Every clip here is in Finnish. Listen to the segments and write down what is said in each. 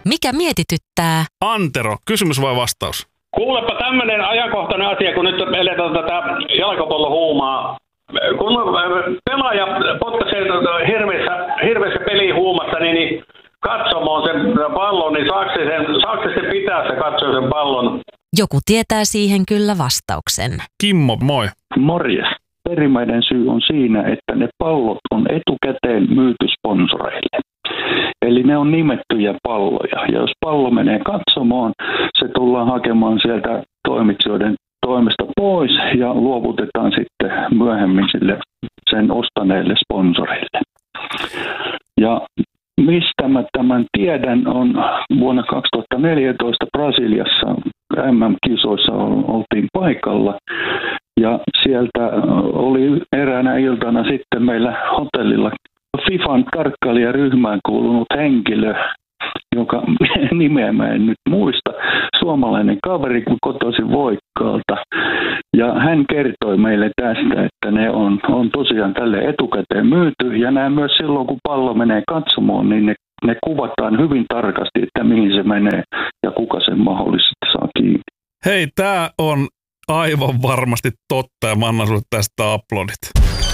Mikä mietityttää? Antero, kysymys vai vastaus? Kuulepa tämmöinen ajankohtainen asia, kun nyt eletään tätä jalkapallohuumaa. Kun pelaaja potkaisee hirveässä pelihuumassa, niin katsomaan sen pallon, niin saako se pitää se katsoa sen pallon? Joku tietää siihen kyllä vastauksen. Kimmo, moi. Morjes. Perimmäinen syy on siinä, että ne pallot on etukäteen myyty sponsoreille. Eli ne on nimettyjä palloja. Ja jos pallo menee katsomaan, se tullaan hakemaan sieltä toimitsijoiden toimesta pois ja luovutetaan sitten myöhemmin sille sen ostaneelle sponsorille. Ja mistä mä tämän tiedän, on vuonna 2014 Brasiliassa MM-kisoissa oltiin paikalla. Ja sieltä oli eräänä iltana sitten meillä hotellilla FIFAn tarkkailijaryhmään kuulunut henkilö, joka nimeä mä en nyt muista, suomalainen kaveri kotoisin Voikkaalta. Ja hän kertoi meille tästä, että ne on tosiaan tälle etukäteen myyty. Ja nämä myös silloin, kun pallo menee katsomaan, niin ne kuvataan hyvin tarkasti, että mihin se menee ja kuka sen mahdollisesti saa kiinni. Hei, tää on aivan varmasti totta ja mä annan sulle tästä aplodit.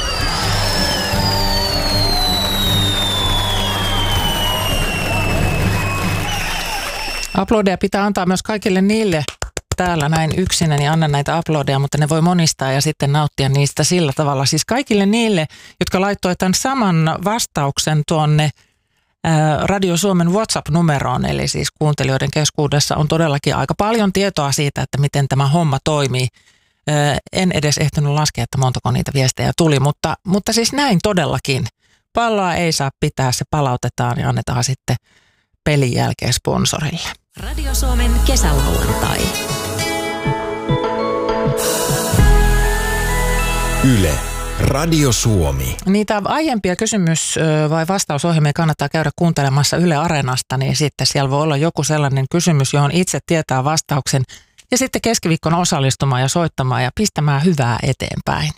Aplodeja pitää antaa myös kaikille niille täällä näin yksinä, niin anna näitä aplodeja, mutta ne voi monistaa ja sitten nauttia niistä sillä tavalla. Siis kaikille niille, jotka laittoi tämän saman vastauksen tuonne Radio Suomen WhatsApp-numeroon, eli siis kuuntelijoiden keskuudessa on todellakin aika paljon tietoa siitä, että miten tämä homma toimii. En edes ehtinyt laskea, että montako niitä viestejä tuli, mutta siis näin todellakin. Palloa ei saa pitää, se palautetaan ja annetaan sitten pelin jälkeen sponsorille. Radio Suomen kesälauantai. Yle. Radio Suomi. Niitä aiempia kysymys- vai vastausohjelmia kannattaa käydä kuuntelemassa Yle Areenasta, niin sitten siellä voi olla joku sellainen kysymys, johon itse tietää vastauksen. Ja sitten keskiviikkona osallistumaan ja soittamaan ja pistämään hyvää eteenpäin.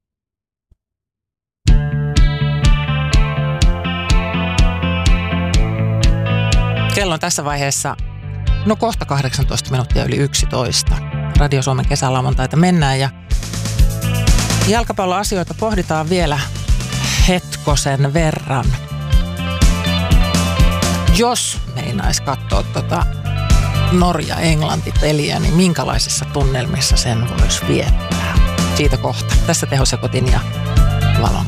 Kello on tässä vaiheessa kohta 18 minuuttia yli 11. Radio Suomen kesälauantaita mennään ja jalkapalloasioita pohditaan vielä hetkosen verran. Jos meinais katsoa Norja-Englanti-peliä, niin minkälaisissa tunnelmissa sen voisi viettää? Siitä kohta. Tässä Teho Sekotin ja Valon